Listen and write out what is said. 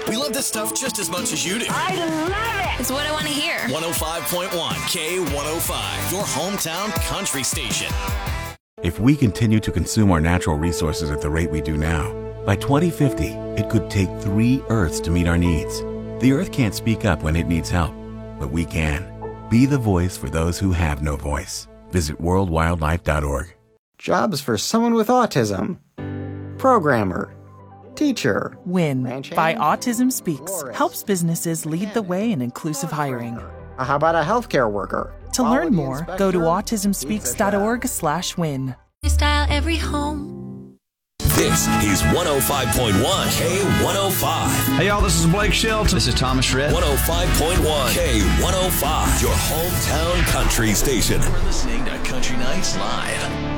We love this stuff just as much as you do. I love it! It's what I want to hear. 105.1 K105, your hometown country station. If we continue to consume our natural resources at the rate we do now, by 2050, it could take 3 Earths to meet our needs. The Earth can't speak up when it needs help, but we can. Be the voice for those who have no voice. Visit worldwildlife.org. Jobs for someone with autism. Programmer. Teacher. WIN Ranch by hand. Autism Speaks Florist. helps businesses lead the way in inclusive hiring. How about a healthcare worker? To learn Quality more, go to inspector? autismspeaks.org/win. Style every home. This is 105.1 K105. Hey, y'all, this is Blake Shelton. This is Thomas Rhett. 105.1 K105, your hometown country station. We're listening to Country Nights Live.